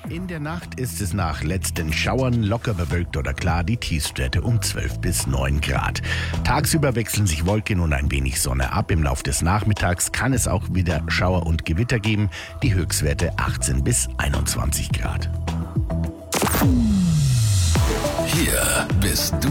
In der Nacht ist es nach letzten Schauern locker bewölkt oder klar, die Tiefstwerte um 12 bis 9 Grad. Tagsüber wechseln sich Wolken und ein wenig Sonne ab. Im Laufe des Nachmittags kann es auch wieder Schauer und Gewitter geben. Die Höchstwerte 18 bis 21 Grad. Hier bist du